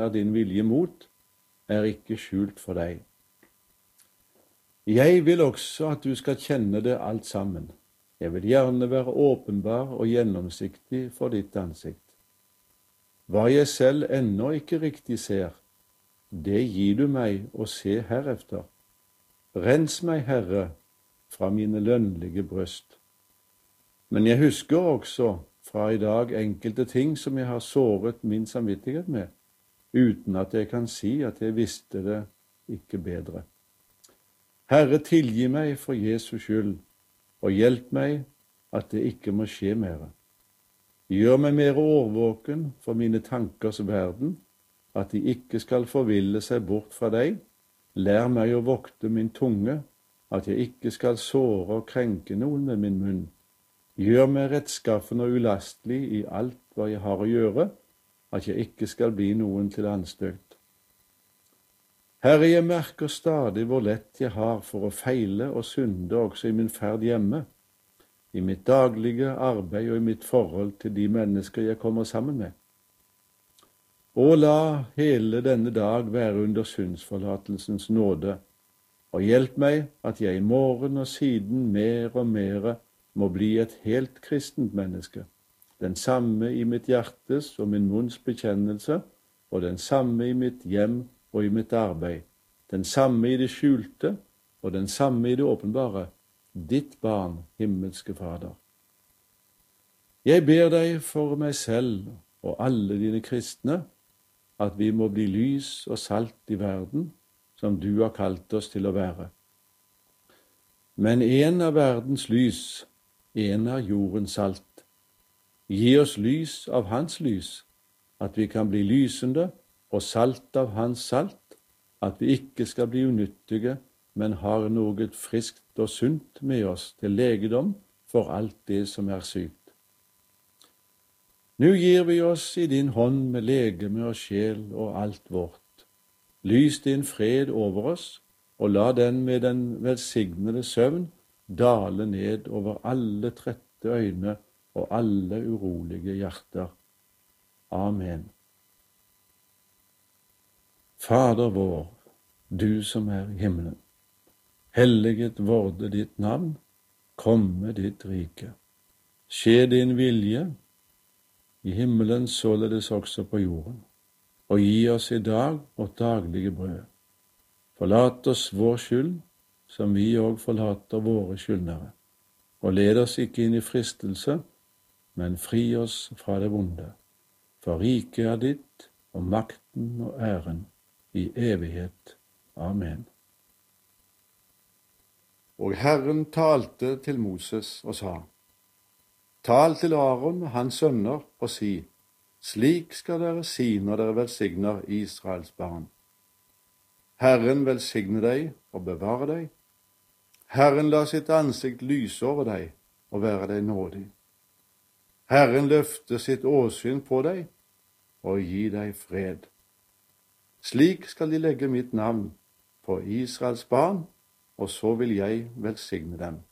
din vilje mot, er ikke skjult for deg. Jeg vil også at du skal kjenne det alt sammen. Jeg vil gjerne være åpenbar og gjennomsiktig for ditt ansikt. Hva jeg selv ennå ikke riktig ser, det gir du meg å se herefter. Rens meg, Herre, fra mine lønnlige bryst. Men jeg husker også fra i dag enkelte ting som jeg har såret min samvittighet med, uten at jeg kan si at jeg visste det ikke bedre. Herre, tilgi meg for Jesus skyld, og hjelp meg at det ikke må skje mer. Gjør meg mer årvåken for mine tankers verden, at de ikke skal forville seg bort fra deg. Lær meg å vokte min tunge, at jeg ikke skal såre og krenke noen med min munn. Gjør meg rettskaffen og ulastelig i alt hva jeg har å gjøre, at jeg ikke skal bli noen til anstøt. Herre, jeg merker stadig hvor lett jeg har for å feile og synde også i min ferd hjemme, i mitt daglige arbeid og i mitt forhold til de mennesker jeg kommer sammen med. Og la hele denne dag være under syndsforlatelsens nåde, og hjelp meg at jeg i morgen og siden mer og mer må bli et helt kristent menneske, den samme i mitt hjertes og min munns bekjennelse, og den samme i mitt hjem og i mitt arbeid, den samme i det skjulte og den samme i det åpenbare, ditt barn, himmelske Fader. Jeg ber deg for meg selv og alle dine kristne, at vi må bli lys og salt i verden, som du har kalt oss til å være. Men en av verdens lys, en av jordens salt. Gi oss lys av hans lys, at vi kan bli lysende og salt av hans salt, at vi ikke skal bli unyttige, men har noe friskt og sunt med oss til legedom for alt det som er sykt. Nå gir vi oss i din hånd med legeme og sjel og alt vårt. Lys din fred over oss, og la den med den velsignede søvn dale ned over alle trette øyne og alle urolige hjerter. Amen. Fader vår, du som er i himmelen, helliget vorde ditt navn, komme ditt rike. Skje din vilje, i himmelen således også på jorden, og gi oss i dag vårt daglige brød. Forlat oss vår skyld, som vi også forlater våre skyldnere, og led oss ikke inn i fristelse, men fri oss fra det vonde. For riket er ditt, og makten og æren i evighet. Amen. Og Herren talte til Moses og sa, tal til Aron og hans sønner og si, slik skal dere si når dere velsigner Israels barn. Herren velsigne deg og bevare deg. Herren la sitt ansikt lyse over deg og være deg nådig. Herren løfte sitt åsyn på deg og gi deg fred. Slik skal de legge mitt navn på Israels barn, og så vil jeg velsigne dem.